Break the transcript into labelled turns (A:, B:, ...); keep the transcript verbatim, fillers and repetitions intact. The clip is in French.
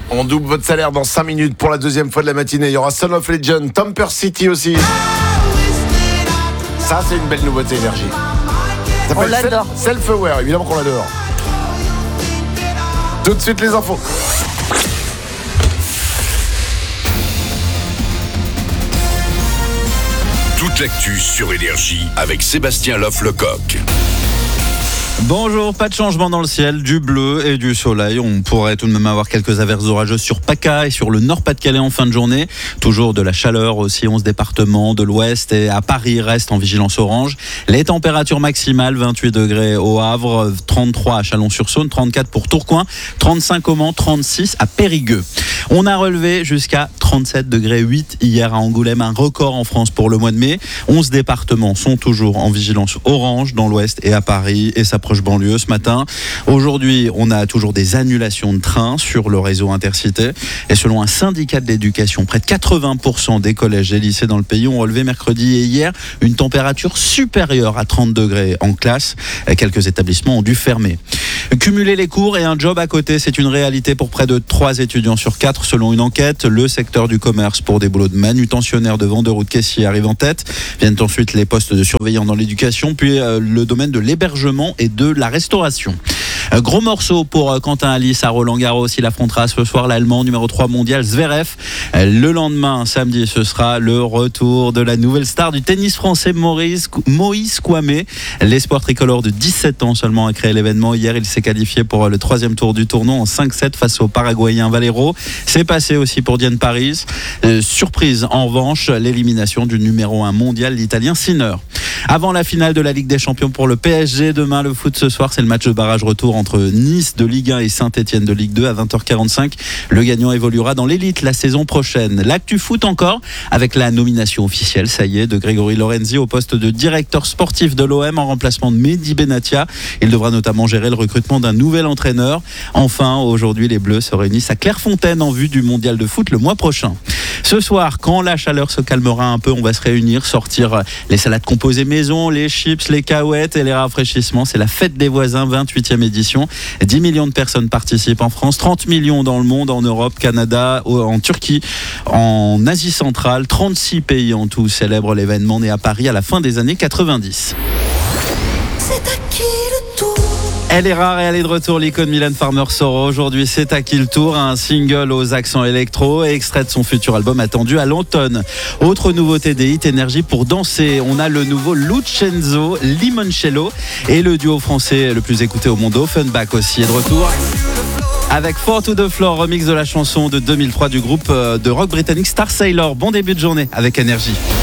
A: On double votre salaire dans cinq minutes pour la deuxième fois de la matinée. Il y aura Son of Legend, Tamper City aussi. Ça, c'est une belle nouveauté énergie. Ça
B: On l'adore.
A: Self-aware, évidemment qu'on l'adore. Tout de suite les infos.
C: Toute l'actu sur Énergie avec Sébastien Loff-Lecoq.
D: Bonjour, pas de changement dans le ciel, du bleu et du soleil. On pourrait tout de même avoir quelques averses orageuses sur PACA et sur le Nord-Pas-de-Calais en fin de journée. Toujours de la chaleur aussi, onze départements de l'Ouest et à Paris restent en vigilance orange. Les températures maximales, vingt-huit degrés au Havre, trente-trois à Chalon-sur-Saône, trente-quatre pour Tourcoing, trente-cinq au Mans, trente-six à Périgueux. On a relevé jusqu'à trente-sept degrés huit hier à Angoulême, un record en France pour le mois de mai. onze départements sont toujours en vigilance orange dans l'Ouest et à Paris et sa proche banlieue ce matin. Aujourd'hui, on a toujours des annulations de trains sur le réseau Intercité. Et selon un syndicat de l'éducation, près de quatre-vingts pour cent des collèges et lycées dans le pays ont relevé mercredi et hier une température supérieure à trente degrés en classe. Quelques établissements ont dû fermer. Cumuler les cours et un job à côté, c'est une réalité pour près de trois étudiants sur quatre selon une enquête. Le secteur du commerce pour des boulots de manutentionnaire, de vendeur ou de caissier arrive en tête. Viennent ensuite les postes de surveillant dans l'éducation, puis euh, le domaine de l'hébergement et de la restauration. Euh, gros morceau pour euh, Quentin Alice à Roland-Garros. Il affrontera ce soir l'Allemand numéro trois mondial Zverev. Euh, le lendemain, samedi, ce sera le retour de la nouvelle star du tennis français Maurice, Moïse Kouamé. L'espoir tricolore de dix-sept ans seulement a créé l'événement. Hier, il s'est qualifié pour le troisième tour du tournoi en cinq sept face au Paraguayen Valero. C'est passé aussi pour Diane Paris. Euh, surprise en revanche, l'élimination du numéro un mondial, l'Italien Sinner. Avant la finale de la Ligue des Champions pour le P S G, demain le foot ce soir, c'est le match de barrage retour entre Nice de Ligue un et Saint-Etienne de Ligue deux à vingt heures quarante-cinq. Le gagnant évoluera dans l'élite la saison prochaine. L'actu foot encore avec la nomination officielle, ça y est, de Grégory Lorenzi au poste de directeur sportif de l'O M en remplacement de Mehdi Benatia. Il devra notamment gérer le recrutement d'un nouvel entraîneur. Enfin, aujourd'hui, les Bleus se réunissent à Clairefontaine en vue du mondial de foot le mois prochain. Ce soir, quand la chaleur se calmera un peu, on va se réunir, sortir les salades composées maison, les chips, les cahuètes et les rafraîchissements. C'est la fête des voisins, vingt-huitième édition. dix millions de personnes participent en France, trente millions dans le monde, en Europe, Canada, en Turquie, en Asie centrale. trente-six pays en tout célèbrent l'événement né à Paris à la fin des années quatre-vingt-dix.
B: C'est à qui le tour?
D: Elle est rare et elle est de retour, l'icône Mylène Farmer sort aujourd'hui. C'est à qui le tour, un single aux accents électro et extrait de son futur album attendu à l'automne. Autre nouveauté des hits énergie pour danser, on a le nouveau Lucenzo Limoncello et le duo français le plus écouté au monde, Offenbach aussi est de retour. Avec Four to the Floor, remix de la chanson de deux mille trois du groupe de rock britannique Star Sailor. Bon début de journée avec Énergie.